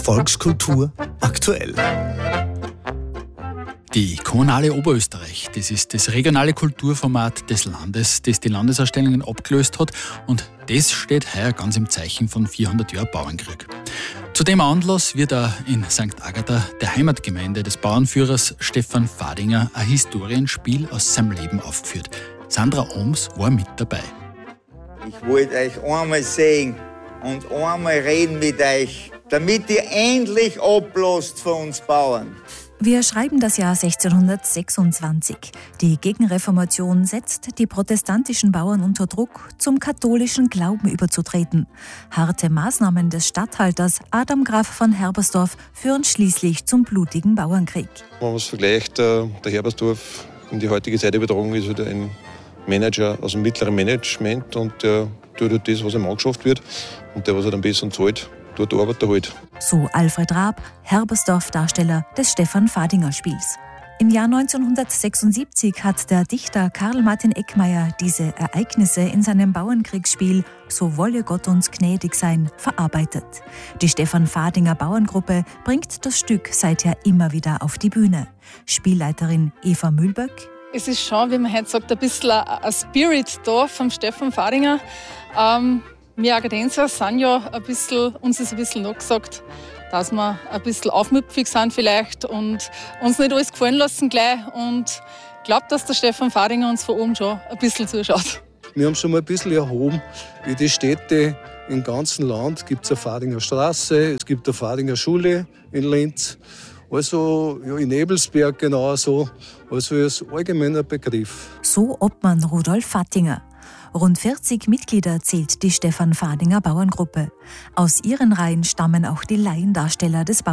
Volkskultur aktuell. Die Kommunale Oberösterreich, das ist das regionale Kulturformat des Landes, das die Landesausstellungen abgelöst hat, und das steht heuer ganz im Zeichen von 400 Jahren Bauernkrieg. Zu dem Anlass wird auch in St. Agatha, der Heimatgemeinde des Bauernführers Stefan Fadinger, ein Historienspiel aus seinem Leben aufgeführt. Sandra Ohms war mit dabei. Ich wollte euch einmal sehen und einmal reden mit euch, damit ihr endlich ablasst von uns Bauern. Wir schreiben das Jahr 1626. Die Gegenreformation setzt die protestantischen Bauern unter Druck, zum katholischen Glauben überzutreten. Harte Maßnahmen des Statthalters Adam Graf von Herbersdorf führen schließlich zum blutigen Bauernkrieg. Wenn man es vergleicht, der Herbersdorf in die heutige Zeit übertragen ist halt ein Manager aus dem mittleren Management, und der tut halt das, was ihm angeschafft wird, und der, was er am besten zahlt, dort arbeitet er halt. So Alfred Raab, Herbersdorf-Darsteller des Stefan-Fadinger-Spiels. Im Jahr 1976 hat der Dichter Karl Martin Eckmeier diese Ereignisse in seinem Bauernkriegsspiel "So wolle Gott uns gnädig sein" verarbeitet. Die Stefan-Fadinger Bauerngruppe bringt das Stück seither immer wieder auf die Bühne. Spielleiterin Eva Mühlböck: Es ist schon, wie man heute sagt, ein bisschen ein Spirit da vom Stefan Fadinger. Wir Agadenser sind ja uns ist ein bisschen nachgesagt, dass wir ein bisschen aufmüpfig sind vielleicht und uns nicht alles gefallen lassen gleich. Und ich glaube, dass der Stefan Fadinger uns von oben schon ein bisschen zuschaut. Wir haben schon mal ein bisschen erhoben, wie die Städte im ganzen Land. Gibt es eine Fadinger Straße, es gibt eine Fadinger Schule in Linz. Also ja, in Ebelsberg genauso. Also als allgemeiner Begriff. So Obmann Rudolf Fattinger. Rund 40 Mitglieder zählt die Stefan Fadinger Bauerngruppe. Aus ihren Reihen stammen auch die Laiendarsteller des